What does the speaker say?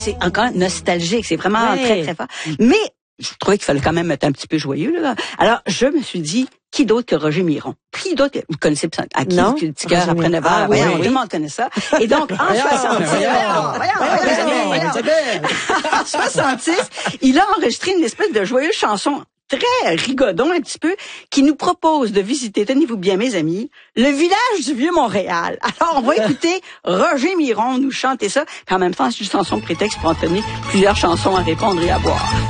C'est encore nostalgique, c'est vraiment très, très fort. Mais je trouvais qu'il fallait quand même être un petit peu joyeux, là. Alors, je me suis dit, qui d'autre que Roger Miron? Qui d'autre que, vous connaissez à qui le petit cœur après 9 heures? Oui, tout le monde connaît ça. Et donc, en 66, il a enregistré une espèce de joyeuse chanson très rigodon un petit peu, qui nous propose de visiter, tenez-vous bien mes amis, le village du Vieux-Montréal. Alors, on va écouter Roger Miron nous chanter ça, puis en même temps, c'est une chanson prétexte pour entonner plusieurs chansons à répondre et à boire.